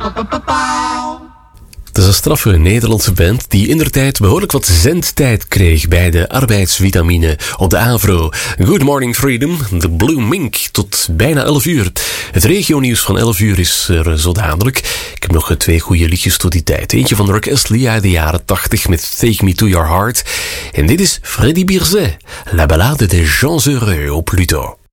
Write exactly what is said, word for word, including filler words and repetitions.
Het is een straffe Nederlandse band die indertijd behoorlijk wat zendtijd kreeg bij de arbeidsvitamine op de Avro. Good Morning Freedom, The Blue Mink, tot bijna elf uur. Het regionieuws van elf uur is er zo dadelijk. Ik heb nog twee goede liedjes tot die tijd. Eentje van Rick Astley uit de jaren tachtig met Take Me To Your Heart. En dit is Freddy Birzet, La Ballade des Gens Heureux op Pluto.